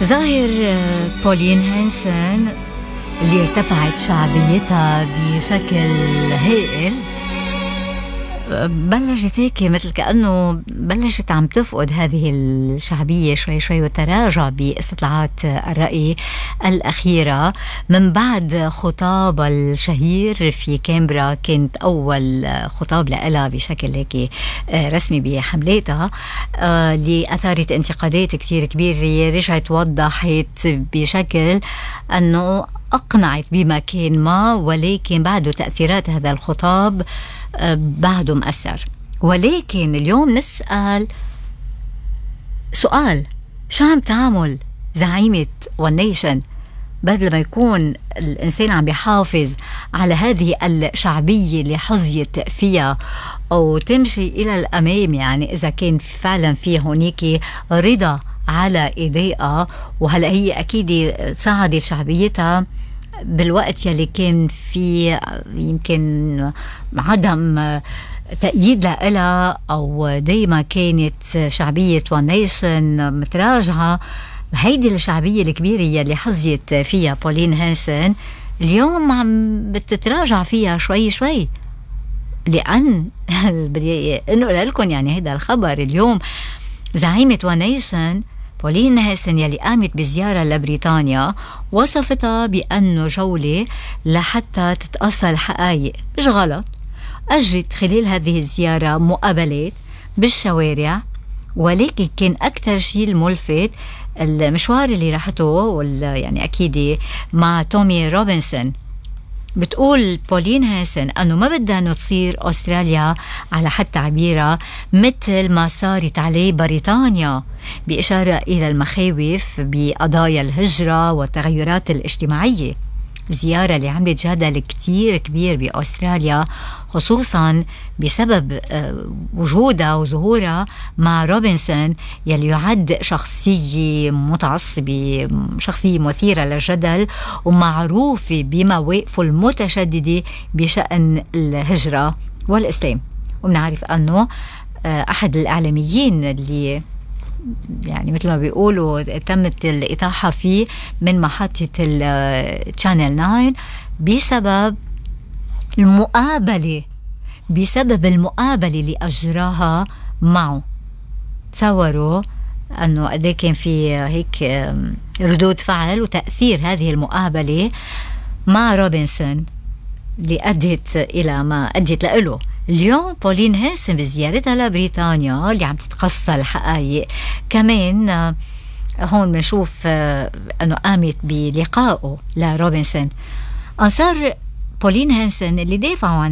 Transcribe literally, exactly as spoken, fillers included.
ظاهر بولين هانسن اللي ارتفعت شعبيتها بشكل هائل بلشت هيك مثل كأنه بلشت عم تفقد هذه الشعبية شوي شوي وتراجع باستطلاعات الرأي الأخيرة من بعد خطاب الشهير في كامبرا. كانت أول خطاب لها بشكل هيك رسمي بحملاتها اللي أثارت انتقادات كتير كبيرة. رجعت وضحت بشكل أنه أقنعت بمكان ما، ولكن بعده تأثيرات هذا الخطاب بعده مأثر. ولكن اليوم نسأل سؤال: شو عم تعمل زعيمة والنيشن بدل ما يكون الإنسان عم بيحافظ على هذه الشعبية اللي حظيت فيها أو تمشي إلى الأمام؟ يعني إذا كان فعلا في هونيك رضا على إيديها، وهلأ هي أكيد صعدت شعبيتها بالوقت يلي كان في يمكن عدم تأييد لها أو دايما كانت شعبية والنيشن متراجعة. هيدي الشعبية الكبيرة يلي حظيت فيها بولين هانسن اليوم عم بتتراجع فيها شوي شوي، لأن بدي أنقل لكم يعني هذا الخبر اليوم. زعيمة والنيشن بولين هانسن يلي قامت بزيارة لبريطانيا وصفتها بأنه جولة لحتى تتأصل حقائق، مش غلط. أجرت خلال هذه الزيارة مقابلات بالشوارع، ولكن كان أكثر شيء الملفت المشوار اللي راحته يعني أكيد مع تومي روبنسون. بتقول بولين هانسن أنه ما بدها أنه تصير أستراليا على حد تعبيرها مثل ما صارت عليه بريطانيا، بإشارة إلى المخاوف بقضايا الهجرة والتغيرات الاجتماعية. زيارة اللي عملت جدل كتير كبير بأستراليا، خصوصا بسبب وجودها وظهورها مع روبنسون يلي يعد شخصية متعصبة، شخصية مثيرة للجدل ومعروفة بمواقفه المتشددة بشأن الهجرة والإسلام. وبنعرف أنه أحد الإعلاميين اللي يعني مثل ما بيقولوا تمت الإطاحة فيه من محطة الشانل تسعة بسبب المقابلة بسبب المقابلة اللي أجراها معه. تصوروا أنه قد كان في هيك ردود فعل وتأثير هذه المقابلة مع روبنسون اللي أدت إلى ما أدت له. اليوم بولين هانسن بزيارتها لبريطانيا اللي عم تتقصى الحقائق كمان هون بنشوف أنه قامت بلقائه لروبنسون. أنصار بولين هانسن اللي دافعوا عن